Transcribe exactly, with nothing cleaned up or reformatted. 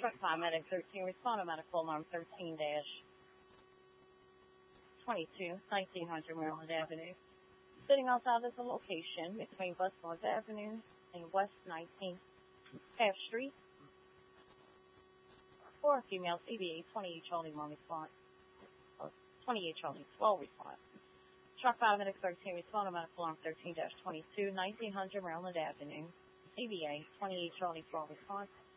Truck five Medic thirteen, respond to medical alarm thirteen twenty-two, nineteen hundred Maryland Avenue. Sitting outside of the location between West North Avenue and West nineteenth Half Street. For a female C B A twenty-eight Charlie one response. twenty-eight Charlie twelve response. Truck five Medic thirteen, respond to medical alarm thirteen twenty-two, nineteen hundred Maryland Avenue. C B A twenty-eight Charlie twelve response.